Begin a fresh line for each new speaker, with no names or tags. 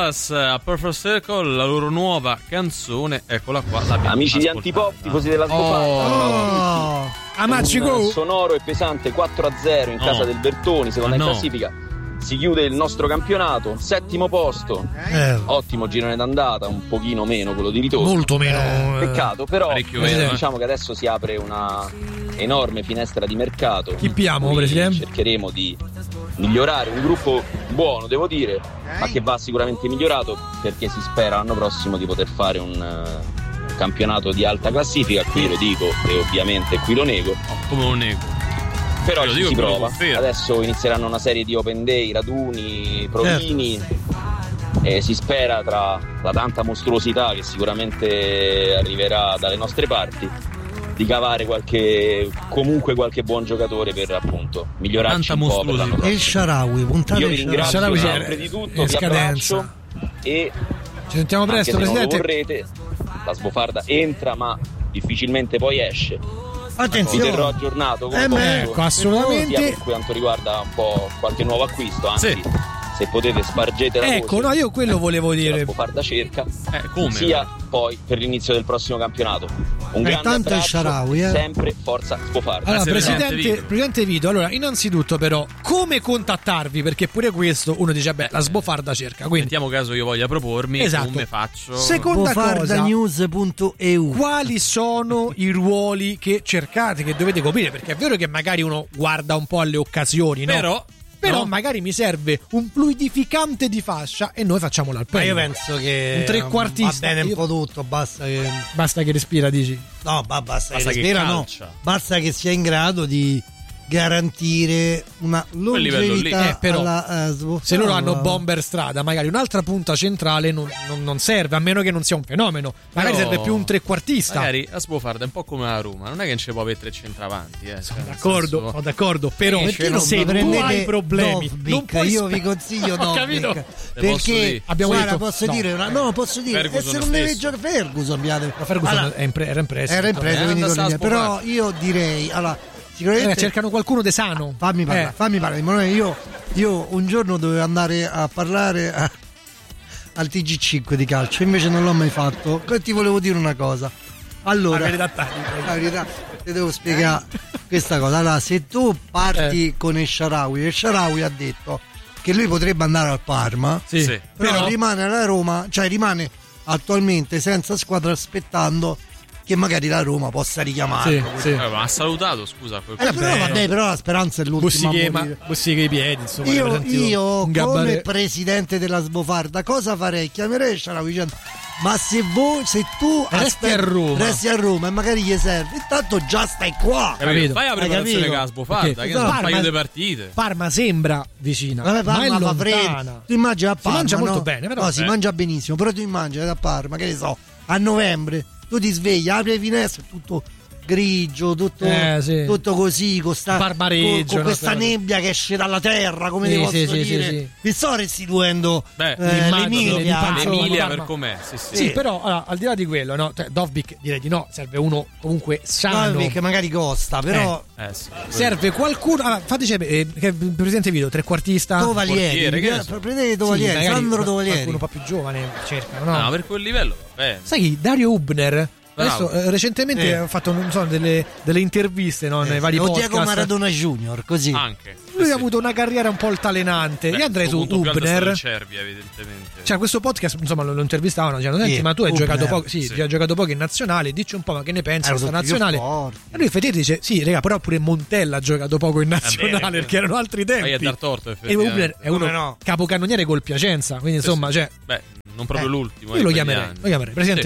Gorillaz a Perfect Circle, la loro nuova canzone, eccola qua.
Amici di Antipop, tifosi della Sbofanda.
Amacci go!
Sonoro e pesante 4-0 in casa del Bertoni, seconda in classifica. Si chiude il nostro campionato, 7° posto. Ottimo girone d'andata, un pochino meno quello di ritorno.
Molto meno.
Peccato, però diciamo che adesso si apre una enorme finestra di mercato.
Chippiamo, Presidente.
Cercheremo di migliorare un gruppo buono, devo dire, ma che va sicuramente migliorato, perché si spera l'anno prossimo di poter fare un campionato di alta classifica. Qui lo dico e ovviamente qui lo nego.
Come lo nego?
Però ci si prova. Adesso inizieranno una serie di open day, raduni, provini, e si spera, tra la tanta mostruosità che sicuramente arriverà dalle nostre parti, di cavare qualche buon giocatore per appunto migliorarci un po' per l'anno prossimo.
E il Shaarawy, puntate.
Io vi ringrazio sempre di tutto, vi abbraccio e
ci sentiamo presto,
anche se
Presidente.
non lo vorrete, la Sbofarda entra ma difficilmente poi esce.
Attenzione.
Vi terrò aggiornato
ecco, assolutamente,
sia per quanto riguarda un po' qualche nuovo acquisto, anzi se potete spargete la voce.
No, io quello volevo dire.
La Sbofarda cerca,
come?
sia poi per l'inizio del prossimo campionato. Un grande abbraccio, sempre forza Sbofarda.
Allora, Presidente Vito, allora innanzitutto però come contattarvi, perché pure questo uno dice la Sbofarda cerca, quindi
mettiamo caso io voglia propormi, come faccio?
Seconda cosa,
news.eu.
quali sono i ruoli che cercate, che dovete coprire, perché è vero che magari uno guarda un po' alle occasioni, no? Però magari mi serve un fluidificante di fascia e noi facciamo l'alpello.
Ma io penso che
un trequartista
va bene un po' tutto, basta che
respira, dici?
No, basta che respira, no. Basta che sia in grado di garantire una longevità
però
alla
se loro hanno bomber strada, magari un'altra punta centrale non serve, a meno che non sia un fenomeno. Magari serve più un trequartista.
Magari a Sbofarda è un po' come la Roma, non è che non ci può avere tre centravanti,
sono d'accordo, però se tu hai problemi non puoi
io vi consiglio Dovbyk, perché posso dire se non deve giocare Ferguson,
era in prestito,
però io direi sicuramente
cercano qualcuno de sano.
Fammi parlare. Io un giorno dovevo andare a parlare al TG5 di calcio, invece non l'ho mai fatto. Ti volevo dire una cosa. Allora, la verità, ti devo spiegare questa cosa. Allora, se tu parti con El Shaarawy ha detto che lui potrebbe andare al Parma, però rimane alla Roma, cioè rimane attualmente senza squadra, aspettando che magari la Roma possa richiamarlo.
Ma ha salutato, scusa.
Però la speranza è l'ultima.
Bussiche i piedi, insomma.
Io come presidente della Sbofarda cosa farei? Chiamerei il Shaarawy dicendo: ma se tu resti a Roma e magari gli serve, intanto già stai qua.
Fai la preparazione con la Sbofarda, che sono un paio di partite.
Parma sembra vicina,
ma è lontana. Tu immagini a Parma,
si mangia molto bene, però
si mangia benissimo, però tu immagini a Parma, che ne so, a novembre tu ti svegli, apri le finestre, tutto grigio, tutto così, con questa nebbia che esce dalla terra, come ti posso dire. Mi sto restituendo
l'Emilia per com'è.
Sì, però al di là di quello, no? Dovbyk direi di no, serve uno comunque sano.
Dovbyk magari costa, però
serve qualcuno. Fateci Presidente Vito, trequartista,
Tovalieri, prendete Tovalieri, Sandro Tovalieri,
qualcuno un po' più giovane cercano,
no? Per quel livello
sai chi? Dario Hübner. Adesso recentemente ha fatto delle interviste nei vari podcast.
Diego Maradona Junior, così.
Anche.
Lui ha avuto una carriera un po' altalenante. Io andrei su Hübner.
Evidentemente.
Cioè, questo podcast, insomma, lo intervistavano dicendo: senti, ma tu hai giocato poco, hai giocato poco in nazionale, dici un po', ma che ne pensi di questa nazionale? E lui effettivamente dice: sì, raga, però pure Montella ha giocato poco in nazionale, perché erano altri tempi.
E
Hübner è uno capocannoniere col Piacenza, quindi insomma,
non proprio l'ultimo.
Io lo chiamerei. Presidente